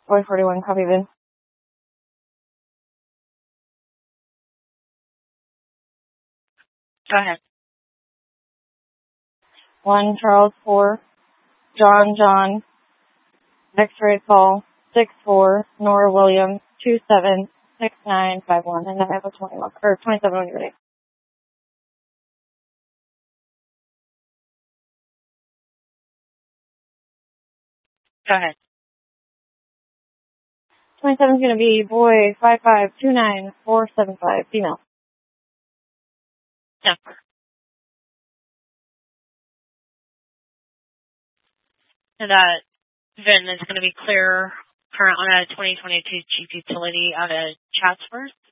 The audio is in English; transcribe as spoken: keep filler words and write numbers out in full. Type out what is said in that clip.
Boy forty-one, copy Vin. Go ahead. one Charles four, John John, X-ray call, six four, Nora Williams, two seven six nine five one, and then I have a twenty-one, or twenty-seven when you're ready. Go ahead. twenty-seven is going to be boy five five two nine four seven five, female. No. So that V I N is going to be clear current on a twenty twenty-two Jeep Utility out of Chatsworth.